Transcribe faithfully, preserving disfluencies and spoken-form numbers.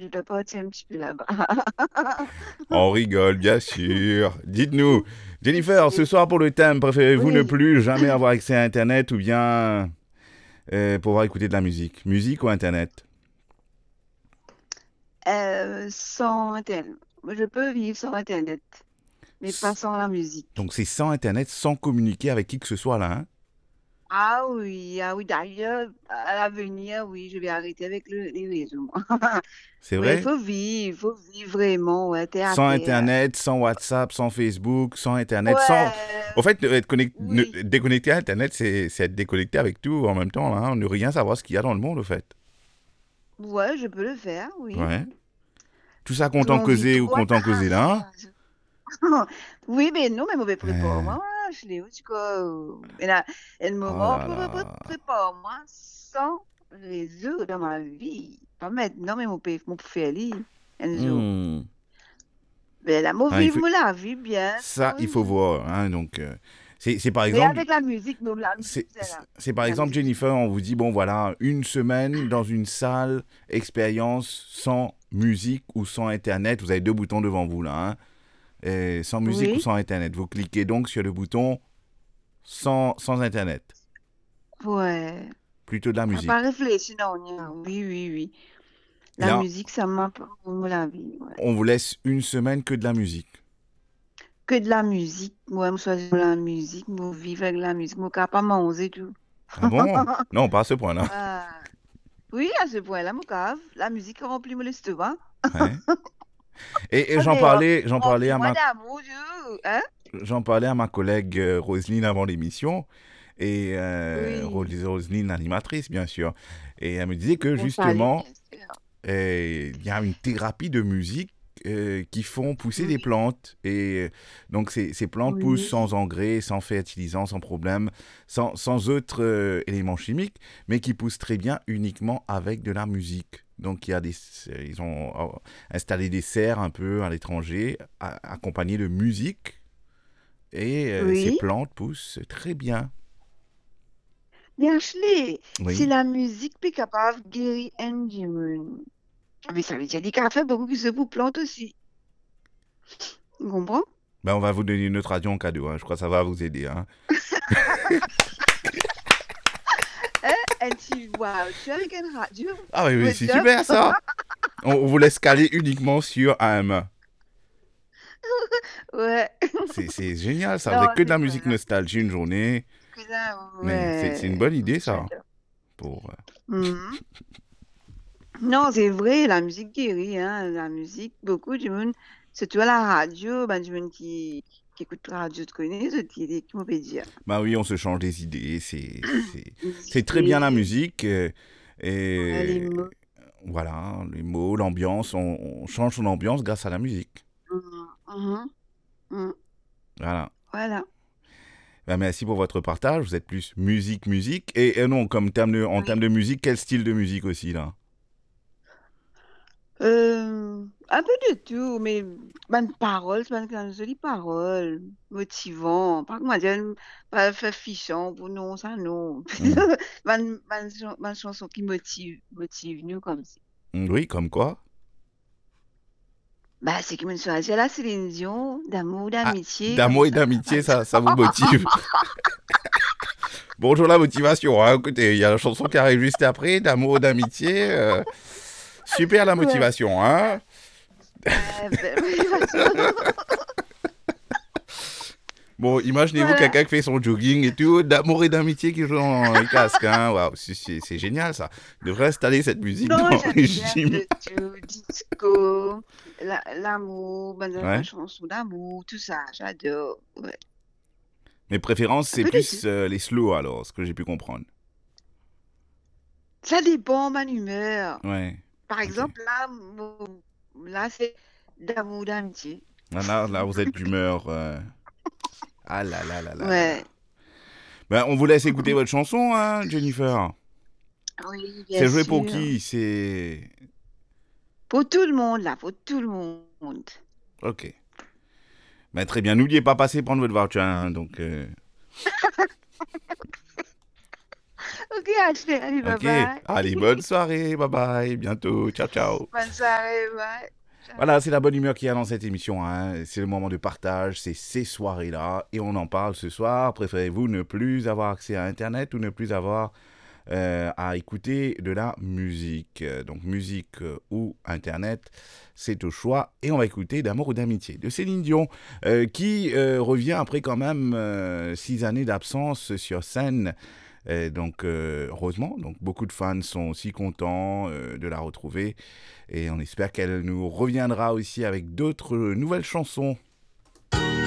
dois partir un petit peu là-bas. On rigole, bien sûr. Dites-nous, Jennifer, ce soir pour le thème, préférez-vous ne Oui, plus jamais avoir accès à Internet ou bien euh, pouvoir écouter de la musique? Musique ou Internet? euh, sans Internet. Je peux vivre sans Internet, mais pas S- sans la musique. Donc c'est sans Internet, sans communiquer avec qui que ce soit là, hein? Ah oui, ah oui, d'ailleurs, à l'avenir, oui, je vais arrêter avec le- les réseaux. C'est Oui, il vrai? faut vivre, il faut vivre vraiment, ouais, terre à Sans terre. Internet, sans WhatsApp, sans Facebook, sans Internet, sans... Ouais, En fait, être connect- ne- oui, déconnecté à Internet, c'est c'est être déconnecté avec tout en même temps, hein, ne rien savoir ce qu'il y a dans le monde, au fait. ouais, je peux le faire, oui. Ouais. Tout ça Parce content qu'on vit causer ou trop à content causer là. l'arrache. Oui, mais non, mais mauvais prépare, Euh, moi, je l'ai eu, tu vois. Et là, et le Oh moment là pour là. prépare, moi, sans réseau dans ma vie. Pas maintenant, mais mon père, mon frère, lui, un jour. Hmm. Mais là, mon Hein, il vivre, faut- moi, la vie bien, Ça, il oui. faut voir. Hein, donc, euh, c'est c'est par Mais exemple, avec la musique, non, la musique, c'est c'est là. c'est par La exemple musique, c'est là. Jennifer, on vous dit bon voilà, une semaine dans une salle, expérience sans musique ou sans internet. Vous avez deux boutons devant vous là. Hein, et sans musique ou Oui, sans internet. Vous cliquez donc sur le bouton sans sans internet. ouais. Plutôt de la T'as pas musique. réfléchi, non, non. Oui, oui, oui. Et La là, musique, ça m'a pas la vie, ouais. on vous laisse une semaine que de la musique. Que de la musique. Moi, je choisis la musique, moi, vivre avec la musique, moi, capable de manger tout. Ah bon? Non, pas à ce point-là. Ah, oui, à ce point-là, mon cave, la musique remplit mon estomac. Ouais. Et, et Ah, j'en mais euh, parlais, j'en parlais à remplis-moi ma d'amour, je- hein? J'en parlais à ma collègue euh, Roselyne avant l'émission, et euh, Ros- Oui, Roselyne, animatrice, bien sûr. Et elle me disait que on salue, justement, bien sûr. euh, il y a une thérapie de musique euh, qui font pousser des Oui, plantes. Et euh, donc, ces, ces plantes poussent oui, sans engrais, sans fertilisant, sans problème, sans, sans autres euh, éléments chimiques, mais qui poussent très bien uniquement avec de la musique. Donc, il y a des, ils ont euh, installé des serres un peu à l'étranger, a- accompagnées de musique et euh, ces oui. plantes poussent très bien. Bien, Ashley, si Oui. la musique est capable de guérir un démon, mais ça veut dire qu'il a fait beaucoup plus de pour plantes aussi. Tu comprends? Ben, on va vous donner notre radio en cadeau. Hein. Je crois que ça va vous aider. Hein. Hein? Et tu vois, tu es avec une radio, Ah oui, oui, c'est peut-être. super ça. On, on vous laisse caler uniquement sur A M. Ouais. C'est, c'est génial ça. Vous avez Non, que de c'est la vrai, musique la nostalgie une journée. musique, là, Mais c'est, c'est une ouais. bonne idée ça. J'adore. Pour, euh, Mhm. Non, c'est vrai, la musique guérit, hein, la musique, beaucoup du monde, surtout à la radio, ben, du monde qui, qui écoute la radio, tu connais, ce qui est, qui m'ont fait dire. Bah oui, on se change des idées. C'est, c'est, Les c'est très bien la idées, musique. euh, ouais, les et mots. voilà, les mots, l'ambiance. On, on change son ambiance grâce à la musique. Mhm, mhm, mhm. Voilà. Voilà. Ben, merci pour votre partage. Vous êtes plus musique, musique. Et, et non, comme terme de, en termes Oui. de musique, quel style de musique aussi, là? Euh, un peu de tout, mais bonne parole, c'est une jolie parole, motivant. Par contre, moi, je pas faire fichant pour nous, ça, non. Hmm. Bonne, bonne, chan- bonne chanson qui motive, motive nous comme ça. Oui, comme quoi? Bah, c'est comme une soirée à la Céline Dion, d'amour, Ah, d'amitié, comme d'amour et ça, par d'amitié, ça, exemple. ça vous motive. Bonjour la motivation. Hein. Écoutez, il y a la chanson qui arrive juste après, d'amour et d'amitié. euh, super la Ouais. motivation, hein? Euh, belle motivation. Bon, imaginez-vous Voilà. quelqu'un qui fait son jogging et tout, d'amour et d'amitié qui joue dans les casques, hein? Waouh, c'est, c'est- c'est génial ça. Il devrait installer cette musique Non, dans j'aime les bien gyms. de tout, disco, la- l'amour, bonne Ouais. chanson d'amour, tout ça, j'adore. Ouais. Mes préférences, Un c'est peu de tout. plus euh, les slow alors, ce que j'ai pu comprendre. Ça dépend de mon humeur. Ouais. Par Ok. exemple, là, mon- là c'est d'amour, d'amitié. Là, là, là, vous êtes d'humeur. euh, Ah là là là là là là. Ouais. Ben, on vous laisse écouter votre chanson, hein, Jennifer. Oui, bien C'est joué pour sûr. qui? C'est. Pour tout le monde, là, pour tout le monde. Ok. Ben, très bien. N'oubliez pas de passer prendre votre voiture, hein, donc. euh, Ok, allez, allez, bye Ok, bye. allez, bonne soirée, bye bye, bientôt, ciao ciao. Bonne soirée, bye. Ciao. Voilà, c'est la bonne humeur qu'il y a dans cette émission, hein. C'est le moment de partage, c'est ces soirées-là, et on en parle ce soir. Préférez-vous ne plus avoir accès à Internet ou ne plus avoir euh, à écouter de la musique? Euh, Donc musique euh, ou Internet, c'est au choix. Et on va écouter D'amour ou d'amitié de Céline Dion, euh, qui euh, revient après quand même euh, six années d'absence sur scène. Et donc, euh, heureusement, donc beaucoup de fans sont aussi contents euh, de la retrouver. Et on espère qu'elle nous reviendra aussi avec d'autres nouvelles chansons.